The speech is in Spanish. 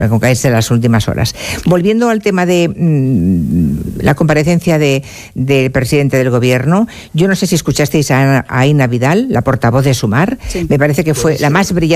con caerse en las últimas horas. Volviendo al tema de la comparecencia del presidente del Gobierno, yo no sé si escuchasteis a Aina Vidal, la portavoz de Sumar. Sí. Me parece que fue la más brillante